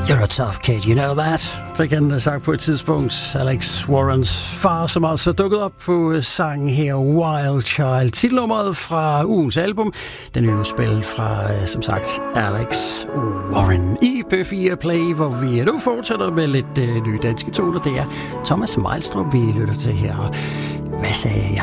You're a tough kid, you know that? Fik han sagt på et tidspunkt. Alex Warrens far, som altså dukkede op på sangen her, Wild Child. Titelnummeret fra ugens album. Den nye spil fra, som sagt, Alex Warren i P4 Play, hvor vi nu fortsætter med lidt nye danske toner. Det er Thomas Meilstrup, vi lytter til her. Hvad sagde jeg?